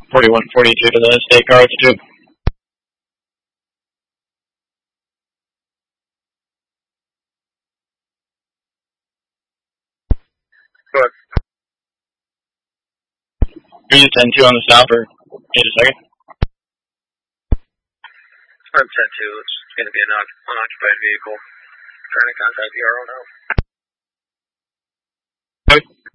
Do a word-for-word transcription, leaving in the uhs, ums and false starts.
forty-one forty-two to the state car altitude. Good. Are you ten two on the stop or just a second? I'm ten two. It's going to be an unoccupied vehicle. Trying to contact the R O now. Okay.